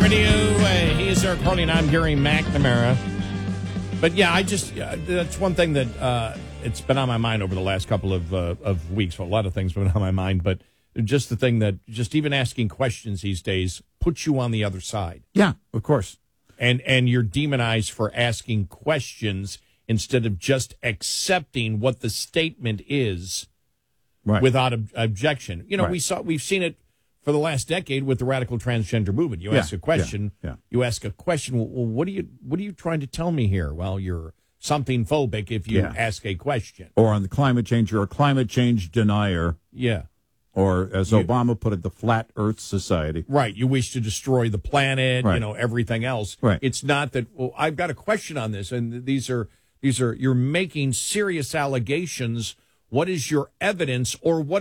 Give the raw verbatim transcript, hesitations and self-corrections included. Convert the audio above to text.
Radio. Uh, he's Eric Harley, and I'm Gary McNamara. But yeah, I just uh, that's one thing that uh, it's been on my mind over the last couple of uh, of weeks. Well, a lot of things have been on my mind, but just the thing that just even asking questions these days puts you on the other side. Yeah, of course. And and you're demonized for asking questions instead of just accepting what the statement is, right, without ob- objection. You know, right. we saw we've seen it for the last decade with the radical transgender movement. You yeah, ask a question, yeah, yeah. you ask a question. Well, what are you what are you trying to tell me here? Well, you're something phobic if you yeah. ask a question. Or on the climate change, you're a climate change denier. Yeah. Or, as you, Obama put it, the flat Earth society. Right. You wish to destroy the planet, right. you know, everything else. Right. It's not that, well, I've got a question on this, and these are, these are, you're making serious allegations. What is your evidence, or what